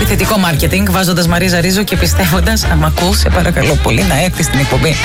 επιθετικό μάρκετινγκ, βάζοντας Μαρίζα Ρίζο και πιστεύοντας, αν μ' ακούς, σε παρακαλώ πολύ να έρθει στην εκπομπή.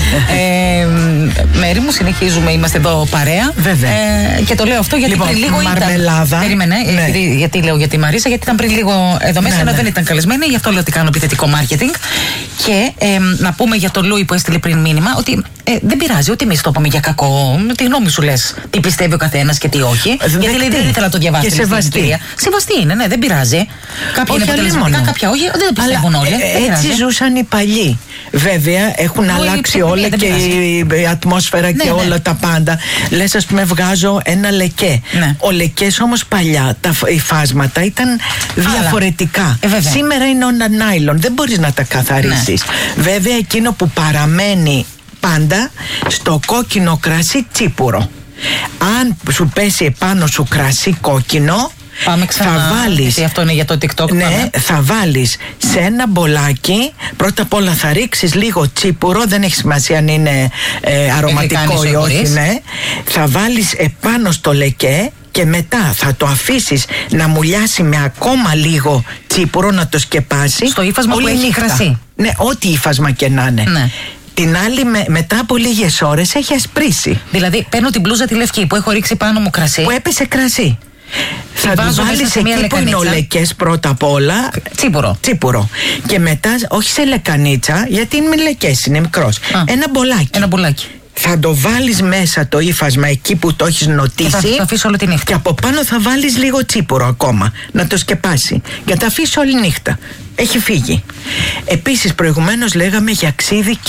Μέρη μου, συνεχίζουμε, είμαστε εδώ παρέα. Βέβαια. Και το λέω αυτό γιατί λοιπόν, πριν λίγο μαρμελάδα. Περίμενε, γιατί λέω για τη Μαρίζα, γιατί ήταν πριν λίγο εδώ μέσα, ενώ δεν ήταν καλεσμένη, γι' αυτό λέω ότι κάνω επιθετικό μάρκετινγκ. Και να πούμε για τον Λούι που έστειλε πριν μήνυμα ότι δεν πειράζει, ούτε εμείς το είπαμε για κακό. Τι γνώμη σου λες, τι πιστεύει ο καθένας και τι όχι. Γιατί λέει, δεν ήθελα να το διαβάσει. Και σεβαστή. Σεβαστή είναι, ναι, δεν πειράζει. Κάποια είναι αποτελεσματικά, κάποια όχι, δεν το πιστεύουν όλοι. Έτσι ζούσαν οι παλιοί. Βέβαια έχουν αλλάξει όλα και η ατμόσφαιρα και όλα τα πάντα. Λες, ας πούμε, βγάζω ένα λεκέ. Ο λεκές όμως παλιά, τα υφάσματα ήταν διαφορετικά. Σήμερα είναι ένα νάιλον, δεν μπορείς να τα καθαρίσεις. Βέβαια εκείνο που παραμένει πάντα στο κόκκινο κρασί τσίπουρο. Αν σου πέσει επάνω σου κρασί κόκκινο, πάμε ξανά, θα βάλεις, γιατί αυτό είναι για το TikTok. Ναι, θα βάλεις σε ένα μπολάκι. Πρώτα απ' όλα θα ρίξεις λίγο τσίπουρο. Δεν έχει σημασία αν είναι αρωματικό ή όχι, ναι. Θα βάλεις επάνω στο λεκέ και μετά θα το αφήσεις να μουλιάσει με ακόμα λίγο τσίπουρο, να το σκεπάσει. Στο ύφασμα που έχει κρασί. Ναι, ό,τι ύφασμα και να είναι. Ναι. Την άλλη μετά από λίγες ώρες έχει ασπρίσει. Δηλαδή παίρνω την μπλούζα τη λευκή που έχω ρίξει πάνω μου κρασί. Που έπεσε κρασί. Θα τη βάλεις εκεί που είναι ο λεκές πρώτα απ' όλα. Τσίπουρο. Και μετά, όχι σε λεκανίτσα, γιατί είναι με λεκές, είναι μικρός. Ένα μπολάκι. Θα το βάλεις μέσα το ύφασμα εκεί που το έχεις νοτίσει. Και θα το αφήσω όλη τη νύχτα. Και από πάνω θα βάλεις λίγο τσίπουρο ακόμα, να το σκεπάσει. Για να το αφήσεις όλη νύχτα. Έχει φύγει. Επίσης προηγουμένως λέγαμε για ξύδι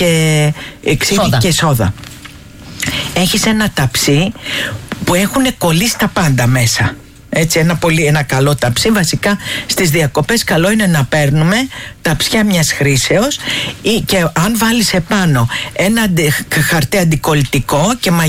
και σόδα. Έχεις ένα ταψί που έχουν κολλήσει τα πάντα μέσα. Έτσι, ένα καλό ταψί. Βασικά στις διακοπές καλό είναι να παίρνουμε ταψιά μιας χρήσεως και αν βάλεις επάνω ένα χαρτί αντικολλητικό και